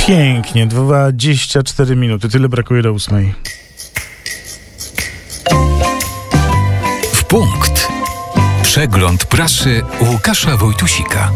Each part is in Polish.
Pięknie, 24 minuty, tyle brakuje do 8. W punkt. Przegląd prasy Łukasza Wojtusika.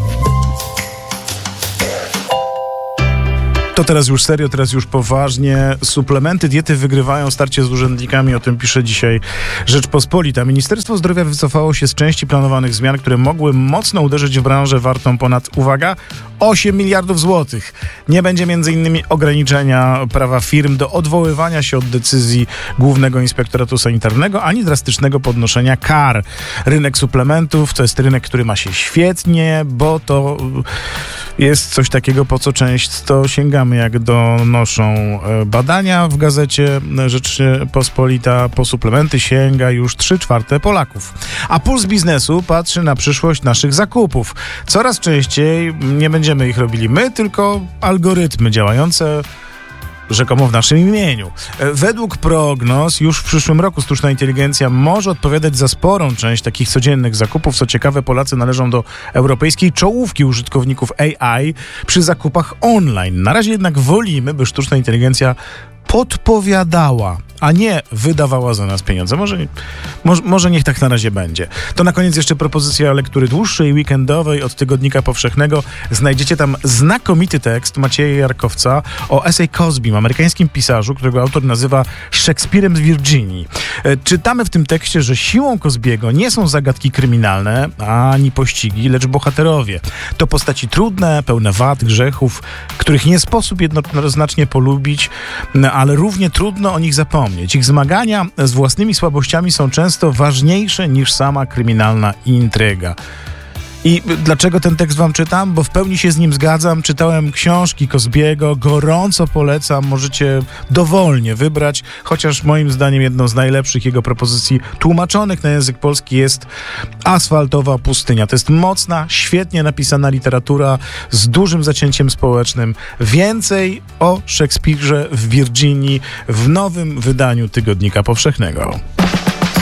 To teraz już serio, teraz już poważnie. Suplementy diety wygrywają starcie z urzędnikami, o tym pisze dzisiaj Rzeczpospolita. Ministerstwo Zdrowia wycofało się z części planowanych zmian, które mogły mocno uderzyć w branżę wartą ponad, uwaga, 8 miliardów złotych. Nie będzie m.in. ograniczenia prawa firm do odwoływania się od decyzji Głównego Inspektoratu Sanitarnego, ani drastycznego podnoszenia kar. Rynek suplementów to jest rynek, który ma się świetnie, bo to jest coś takiego, po co często sięgamy, jak donoszą badania w gazecie Rzeczpospolita. Po suplementy sięga już 3/4 Polaków. A Puls Biznesu patrzy na przyszłość naszych zakupów. Coraz częściej nie będziemy ich robili my, tylko algorytmy działające rzekomo w naszym imieniu. Według prognoz już w przyszłym roku sztuczna inteligencja może odpowiadać za sporą część takich codziennych zakupów. Co ciekawe, Polacy należą do europejskiej czołówki użytkowników AI przy zakupach online. Na razie jednak wolimy, by sztuczna inteligencja podpowiadała, a nie wydawała za nas pieniądze. Może niech tak na razie będzie. To na koniec jeszcze propozycja lektury dłuższej, weekendowej od Tygodnika Powszechnego. Znajdziecie tam znakomity tekst Macieja Jarkowca o S.A. Cosbym, amerykańskim pisarzu, którego autor nazywa Szekspirem z Virginii. Czytamy w tym tekście, że siłą Cosby'ego nie są zagadki kryminalne, ani pościgi, lecz bohaterowie. To postaci trudne, pełne wad, grzechów, których nie sposób jednoznacznie polubić, ale równie trudno o nich zapomnieć. Ich zmagania z własnymi słabościami są często ważniejsze niż sama kryminalna intryga. I dlaczego ten tekst wam czytam? Bo w pełni się z nim zgadzam. Czytałem książki Cosby'ego, gorąco polecam. Możecie dowolnie wybrać, chociaż moim zdaniem jedną z najlepszych jego propozycji tłumaczonych na język polski jest Asfaltowa pustynia. To jest mocna, świetnie napisana literatura z dużym zacięciem społecznym. Więcej o Szekspirze w Virginii w nowym wydaniu Tygodnika Powszechnego.